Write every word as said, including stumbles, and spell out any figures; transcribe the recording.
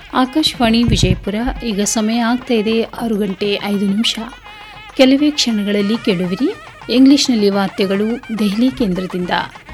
ಆಕಾಶವಾಣಿ ವಿಜಯಪುರ. ಈಗ ಸಮಯ ಆಗ್ತಾ ಇದೆ ಆರು ಗಂಟೆ ಐದು ನಿಮಿಷ. ಕೆಲವೇ ಕ್ಷಣಗಳಲ್ಲಿ ಕೇಳುವಿರಿ ಇಂಗ್ಲಿಷ್ನಲ್ಲಿ ವಾರ್ತೆಗಳು ದೆಹಲಿ ಕೇಂದ್ರದಿಂದ.